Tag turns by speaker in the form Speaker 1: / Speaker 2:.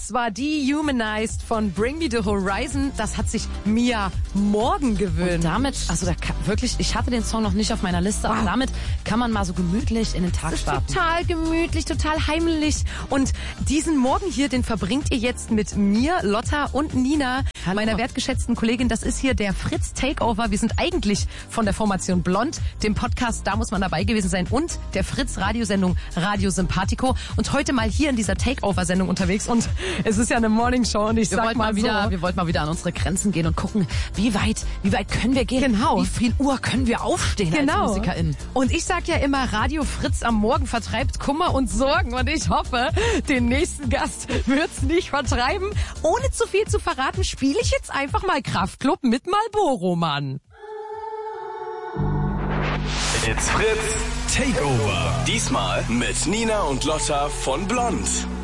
Speaker 1: Das war Dehumanized von Bring Me the Horizon. Das hat sich Mia Morgan gewöhnt.
Speaker 2: Und damit, wirklich, ich hatte den Song noch nicht auf meiner Liste, aber damit kann man mal so gemütlich in den Tag starten.
Speaker 1: Total gemütlich, total heimlich. Und diesen Morgen hier, den verbringt ihr jetzt mit mir, Lotta und Nina,
Speaker 2: Hallo.
Speaker 1: meiner wertgeschätzten Kollegin. Das ist hier der Fritz Takeover. Wir sind eigentlich von der Formation Blond, dem Podcast, da muss man dabei gewesen sein, und der Fritz Radiosendung Radio Sympathico. Und heute mal hier in dieser Takeover-Sendung unterwegs. Und es ist ja eine Morningshow und wir wollten
Speaker 2: mal wieder an unsere Grenzen gehen und gucken, wie weit können wir gehen?
Speaker 1: Genau.
Speaker 2: Wie viel Uhr können wir aufstehen als MusikerInnen?
Speaker 1: Und ich sag ja immer, Radio Fritz am Morgen vertreibt Kummer und Sorgen. Und ich hoffe, den nächsten Gast wird's nicht vertreiben. Ohne zu viel zu verraten, spiele ich jetzt einfach mal Kraftklub mit Marlboro, Mann.
Speaker 3: It's Fritz Takeover. Diesmal mit Nina und Lotta von Blond.